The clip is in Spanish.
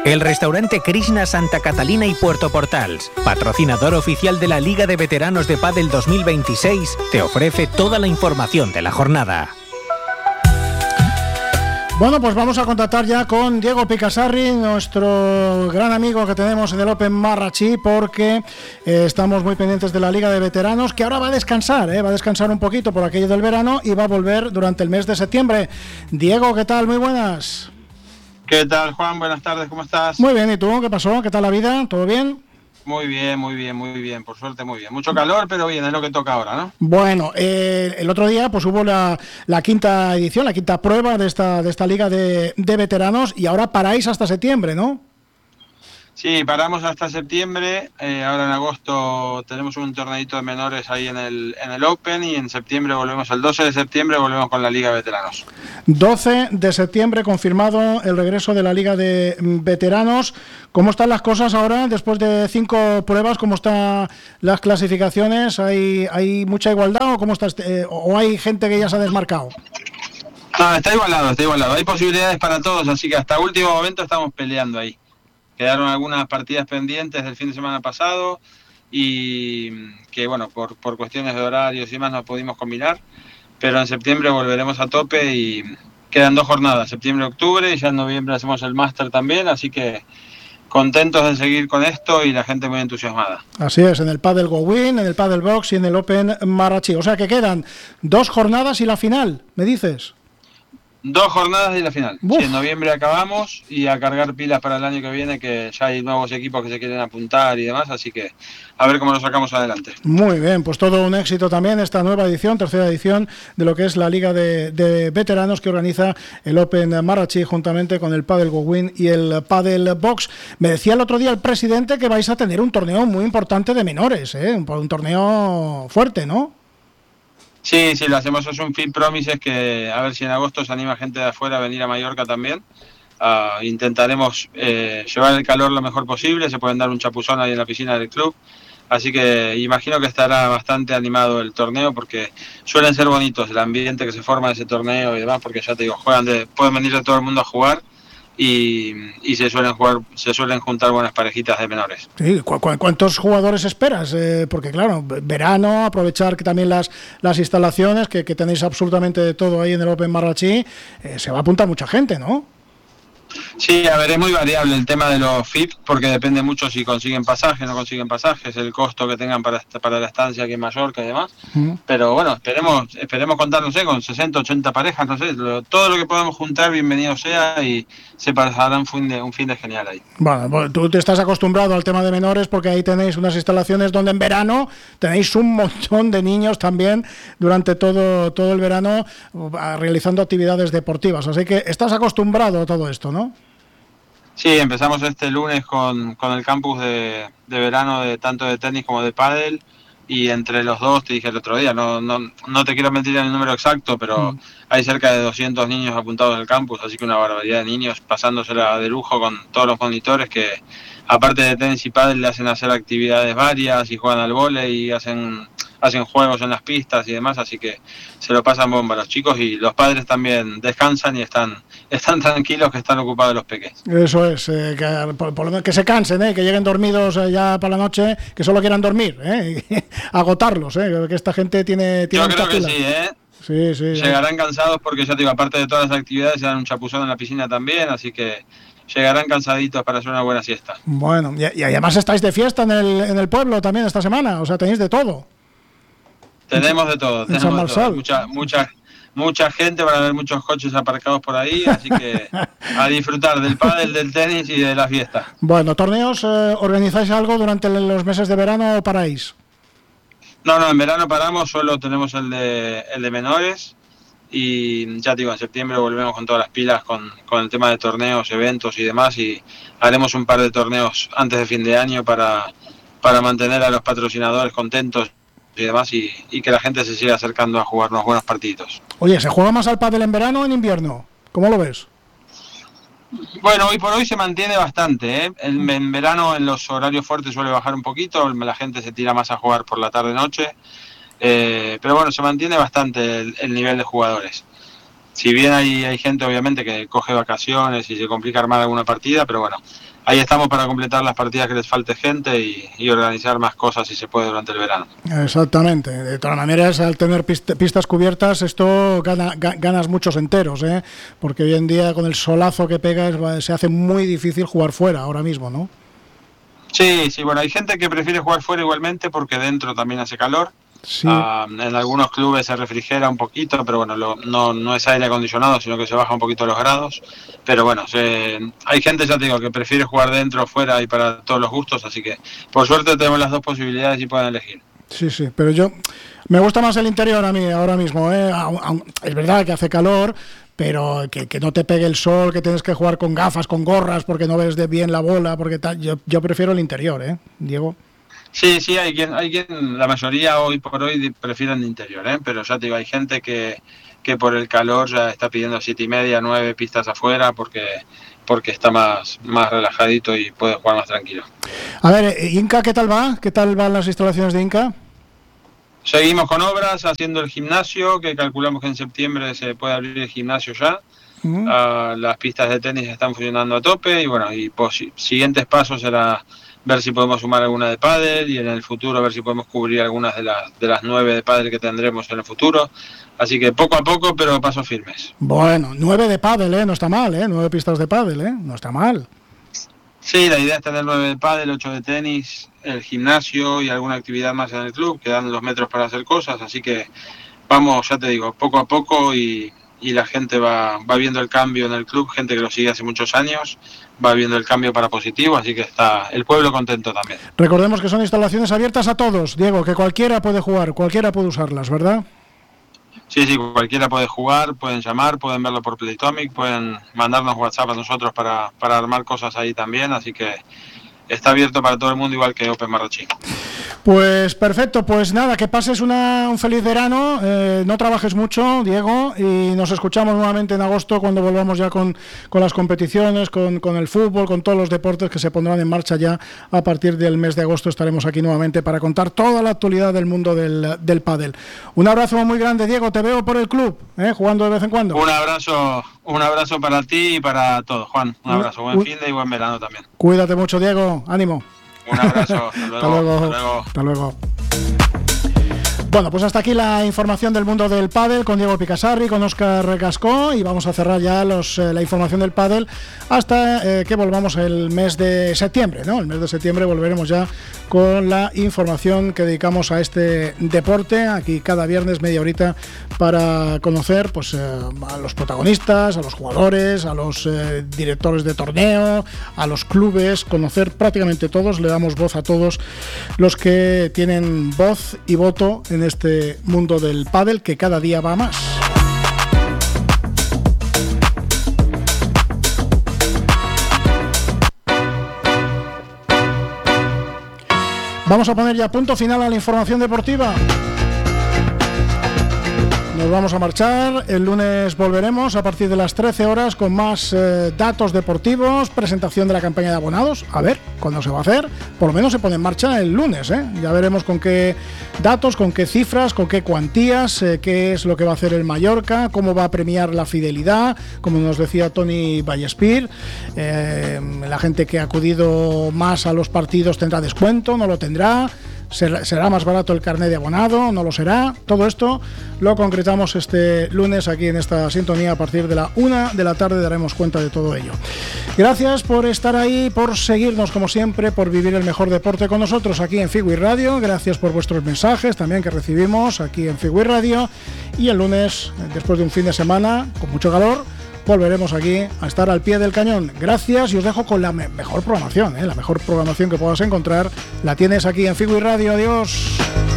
El restaurante Krishna Santa Catalina y Puerto Portals, patrocinador oficial de la Liga de Veteranos de Pádel 2026, te ofrece toda la información de la jornada. Bueno, pues vamos a contactar ya con Diego Picasarri, nuestro gran amigo que tenemos en el Open Marrachí, porque estamos muy pendientes de la Liga de Veteranos, que ahora va a descansar un poquito por aquello del verano y va a volver durante el mes de septiembre. Diego, ¿qué tal? Muy buenas. ¿Qué tal, Juan? Buenas tardes, ¿cómo estás? Muy bien, ¿y tú? ¿Qué pasó? ¿Qué tal la vida? ¿Todo bien? Muy bien, por suerte muy bien. Mucho calor, pero bien, es lo que toca ahora, ¿no? Bueno, el otro día pues hubo la quinta edición, la quinta prueba de esta Liga de Veteranos, y ahora paráis hasta septiembre, ¿no? Sí, paramos hasta septiembre, ahora en agosto tenemos un torneito de menores ahí en el Open, y en septiembre volvemos, el 12 de septiembre volvemos con la Liga de Veteranos. 12 de septiembre confirmado el regreso de la Liga de Veteranos. ¿Cómo están las cosas ahora después de 5 pruebas? ¿Cómo están las clasificaciones? ¿Hay mucha igualdad o cómo está o hay gente que ya se ha desmarcado? No, está igualado. Hay posibilidades para todos, así que hasta último momento estamos peleando ahí. Quedaron algunas partidas pendientes del fin de semana pasado y que, bueno, por cuestiones de horarios y demás no pudimos combinar, pero en septiembre volveremos a tope y quedan 2 jornadas, septiembre-octubre, y ya en noviembre hacemos el máster también, así que contentos de seguir con esto y la gente muy entusiasmada. Así es, en el Padel Go-Win, en el Padel Box y en el Open Marrachí. O sea que quedan 2 jornadas y la final, ¿me dices? 2 jornadas y la final. Sí, en noviembre acabamos y a cargar pilas para el año que viene, que ya hay nuevos equipos que se quieren apuntar y demás, así que a ver cómo lo sacamos adelante. Muy bien, pues todo un éxito también esta nueva edición, tercera edición de lo que es la Liga de Veteranos que organiza el Open Marrachí juntamente con el Padel Go-Win y el Padel Box. Me decía el otro día el presidente que vais a tener un torneo muy importante de menores, un torneo fuerte, ¿no? Sí, lo hacemos, es un Fit Promises que a ver si en agosto se anima gente de afuera a venir a Mallorca también. Intentaremos llevar el calor lo mejor posible, se pueden dar un chapuzón ahí en la piscina del club, así que imagino que estará bastante animado el torneo porque suelen ser bonitos el ambiente que se forma en ese torneo y demás, porque ya te digo, pueden venir de todo el mundo a jugar. Y se suelen juntar buenas parejitas de menores. Sí, ¿cuántos jugadores esperas? Porque claro, verano, aprovechar que también las instalaciones, que tenéis absolutamente de todo ahí en el Open Marrachí, se va a apuntar mucha gente, ¿no? Sí, a ver, es muy variable el tema de los FIP, porque depende mucho si consiguen pasajes, no consiguen pasajes, el costo que tengan para la estancia aquí en Mallorca y demás. Pero bueno, esperemos contar, no sé, con 60, 80 parejas, no sé, todo lo que podamos juntar, bienvenido sea, y se pasará un fin de genial ahí. Bueno, tú te estás acostumbrado al tema de menores porque ahí tenéis unas instalaciones donde en verano tenéis un montón de niños también durante todo el verano realizando actividades deportivas, así que estás acostumbrado a todo esto, ¿no? Sí, empezamos este lunes con el campus de verano de tanto de tenis como de pádel, y entre los dos, te dije el otro día, no te quiero mentir en el número exacto, pero hay cerca de 200 niños apuntados en el campus, así que una barbaridad de niños pasándosela de lujo con todos los monitores que, aparte de tenis y pádel, le hacen hacer actividades varias y juegan al vóley y hacen juegos en las pistas y demás, así que se lo pasan bomba los chicos, y los padres también descansan y están tranquilos, que están ocupados los pequeños. Eso es, que por lo menos que se cansen, que lleguen dormidos ya para la noche, que solo quieran dormir, agotarlos, que esta gente tiene Yo creo que sí, Sí, llegarán cansados porque ya te digo, aparte de todas las actividades, se dan un chapuzón en la piscina también, así que llegarán cansaditos para hacer una buena siesta. Bueno, y además estáis de fiesta en el pueblo también esta semana, o sea, tenéis de todo. Tenemos de todo, mucha gente, van a haber muchos coches aparcados por ahí, así que a disfrutar del pádel, del tenis y de la fiesta. Bueno, ¿torneos organizáis algo durante los meses de verano o paráis? No, en verano paramos, solo tenemos el de menores, y ya te digo, en septiembre volvemos con todas las pilas con el tema de torneos, eventos y demás, y haremos un par de torneos antes de fin de año para mantener a los patrocinadores contentos y demás, y que la gente se siga acercando a jugar unos buenos partidos. Oye, ¿se juega más al pádel en verano o en invierno? ¿Cómo lo ves? Bueno, hoy por hoy se mantiene bastante, En verano, en los horarios fuertes, suele bajar un poquito, la gente se tira más a jugar por la tarde-noche, pero bueno, se mantiene bastante el nivel de jugadores. Si bien hay gente obviamente que coge vacaciones y se complica armar alguna partida, pero bueno, ahí estamos para completar las partidas que les falte gente y organizar más cosas si se puede durante el verano. Exactamente. De todas maneras, al tener pistas cubiertas, esto ganas muchos enteros, ¿eh? Porque hoy en día con el solazo que pega se hace muy difícil jugar fuera ahora mismo, ¿no? Sí, bueno, hay gente que prefiere jugar fuera igualmente porque dentro también hace calor. Sí. En algunos clubes se refrigera un poquito, pero bueno, no es aire acondicionado, sino que se baja un poquito los grados. Pero bueno, hay gente, ya te digo, que prefiere jugar dentro o fuera y para todos los gustos, así que por suerte tenemos las dos posibilidades y pueden elegir. Sí, pero me gusta más el interior a mí ahora mismo, ¿eh? Es verdad que hace calor, pero que no te pegue el sol, que tienes que jugar con gafas, con gorras, porque no ves bien la bola, porque tal. Yo prefiero el interior, ¿eh, Diego? Sí, hay quien, la mayoría hoy por hoy prefieren el interior, pero ya te digo, hay gente que por el calor ya está pidiendo 7:30, 9 pistas afuera porque está más relajadito y puede jugar más tranquilo. A ver, Inca, ¿qué tal va? ¿Qué tal van las instalaciones de Inca? Seguimos con obras, haciendo el gimnasio, que calculamos que en septiembre se puede abrir el gimnasio ya. Las pistas de tenis están funcionando a tope y bueno, siguientes pasos será ver si podemos sumar alguna de pádel y en el futuro ver si podemos cubrir algunas de las 9 de pádel que tendremos en el futuro. Así que poco a poco, pero pasos firmes. Bueno, 9 de pádel, no está mal, 9 pistas de pádel, no está mal. Sí, la idea es tener 9 de pádel, 8 de tenis, el gimnasio y alguna actividad más en el club, que dan los metros para hacer cosas, así que vamos, ya te digo, poco a poco y la gente va viendo el cambio en el club, gente que lo sigue hace muchos años, va viendo el cambio para positivo, así que está el pueblo contento también. Recordemos que son instalaciones abiertas a todos, Diego, que cualquiera puede jugar, cualquiera puede usarlas, ¿verdad? Sí, cualquiera puede jugar, pueden llamar, pueden verlo por Playtomic, pueden mandarnos WhatsApp a nosotros para armar cosas ahí también, así que está abierto para todo el mundo igual que Open Marrachí. Pues perfecto, pues nada, que pases un feliz verano, no trabajes mucho, Diego, y nos escuchamos nuevamente en agosto cuando volvamos ya con las competiciones, con el fútbol, con todos los deportes que se pondrán en marcha ya a partir del mes de agosto. Estaremos aquí nuevamente para contar toda la actualidad del mundo del pádel. Un abrazo muy grande, Diego, te veo por el club, jugando de vez en cuando. Un abrazo para ti y para todos, Juan, un abrazo, buen fin de y buen verano también. Cuídate mucho, Diego, ánimo. Un abrazo, hasta luego. Bueno, pues hasta aquí la información del mundo del pádel con Diego Picasarri, con Óscar Gascó, y vamos a cerrar ya la información del pádel hasta que volvamos el mes de septiembre, ¿no? El mes de septiembre volveremos ya con la información que dedicamos a este deporte, aquí cada viernes media horita para conocer pues a los protagonistas, a los jugadores, a los directores de torneo, a los clubes, conocer prácticamente todos, le damos voz a todos los que tienen voz y voto en este mundo del pádel que cada día va más. Vamos a poner ya punto final a la información deportiva. Nos vamos a marchar, el lunes volveremos a partir de las 13 horas con más datos deportivos, presentación de la campaña de abonados, a ver cuándo se va a hacer, por lo menos se pone en marcha el lunes, ya veremos con qué datos, con qué cifras, con qué cuantías, qué es lo que va a hacer el Mallorca, cómo va a premiar la fidelidad, como nos decía Tony Vallespir, la gente que ha acudido más a los partidos tendrá descuento, no lo tendrá. ¿Será más barato el carnet de abonado? ¿No lo será? Todo esto lo concretamos este lunes aquí en esta sintonía. A partir de la 1 de la tarde daremos cuenta de todo ello. Gracias por estar ahí, por seguirnos como siempre, por vivir el mejor deporte con nosotros aquí en Figui Radio. Gracias por vuestros mensajes también que recibimos aquí en Figui Radio. Y el lunes, después de un fin de semana con mucho calor, volveremos aquí a estar al pie del cañón. Gracias y os dejo con la mejor programación, la mejor programación que puedas encontrar. La tienes aquí en Figui Radio. Adiós.